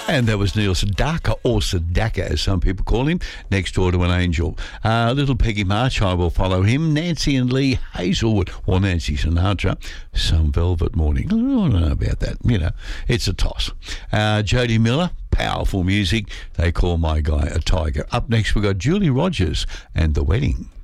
And that was Neil Sedaka, or Sedaka as some people call him, Next Door to an Angel. Little Peggy March, I will follow him. Nancy and Lee Hazelwood, or Nancy Sinatra, Some Velvet Morning. I don't know about that. You know, it's a toss. Jody Miller, powerful music. They call my guy a tiger. Up next, we've got Julie Rogers and The Wedding.